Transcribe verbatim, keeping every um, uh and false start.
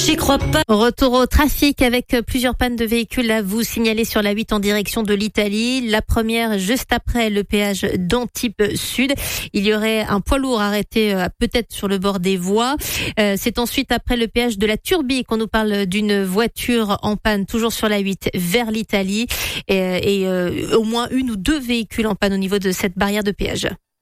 J'y crois pas. Retour au trafic avec plusieurs pannes de véhicules à vous signaler sur la huit en direction de l'Italie. La première juste après le péage d'Antibes Sud. Il y aurait un poids lourd arrêté euh, peut-être sur le bord des voies. Euh, c'est ensuite après le péage de la Turbie qu'on nous parle d'une voiture en panne toujours sur la huit vers l'Italie et, et euh, au moins une ou deux véhicules en panne au niveau de cette barrière de péage.